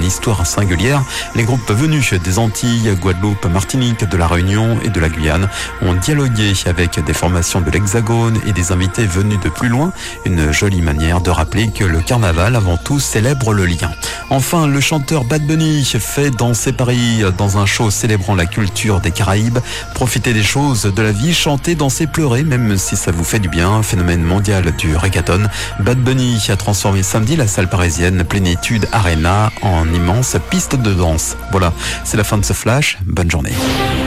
histoire singulière. Les groupes venus des Antilles, Guadeloupe, Martinique, de la Réunion et de la Guyane ont dialogué avec des formations de l'Hexagone et des invités venus de plus loin. Une jolie manière de rappeler que le carnaval, avant tout, célèbre le lien. Enfin, le chanteur Bad Bunny fait danser Paris dans un show célébrant la culture des Caraïbes. Profitez des choses de la vie, chantez, dansez, pleurez, même si ça vous fait du bien. Phénomène mondial du reggaeton. Bad Bunny a transformé samedi la salle parisienne Plénitude Arena en immense piste de danse. Voilà, c'est la fin de ce flash. Bonne journée.